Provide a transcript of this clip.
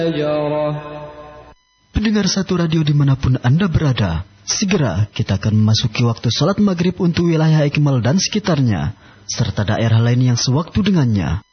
Pendengar satu radio dimanapun Anda berada, segera kita akan memasuki waktu salat maghrib untuk wilayah Ikmal dan sekitarnya, serta daerah lain yang sewaktu dengannya.